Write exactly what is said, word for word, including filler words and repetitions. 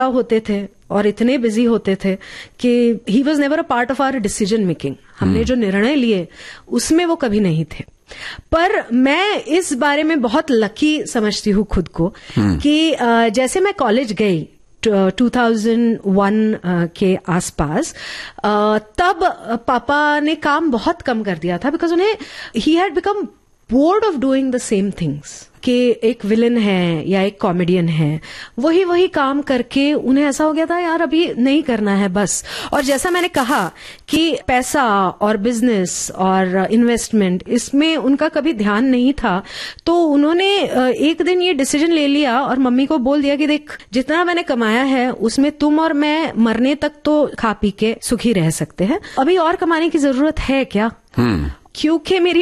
होते थे और इतने बिजी होते थे कि he was never a part of our decision making. हमने जो निर्णय लिए उसमें वो कभी नहीं थे। पर मैं इस बारे में बहुत लकी समझती हूँ खुद को कि जैसे मैं कॉलेज गई टू थाउज़ेंड वन के आसपास, तब पापा ने काम बहुत कम कर दिया था बिकॉज उन्हें he had become board of doing the same things कि एक विलन है या एक कॉमेडियन है, वही वही काम करके उन्हें ऐसा हो गया था यार अभी नहीं करना है बस। और जैसा मैंने कहा कि पैसा और बिजनेस और इन्वेस्टमेंट इसमें उनका कभी ध्यान नहीं था, तो उन्होंने एक दिन ये डिसीजन ले लिया और मम्मी को बोल दिया कि देख जितना मैंने कमाया है उसमें तुम और मैं मरने तक तो खा पी के सुखी रह सकते हैं, अभी और कमाने की जरूरत है क्या? क्योंकि मेरी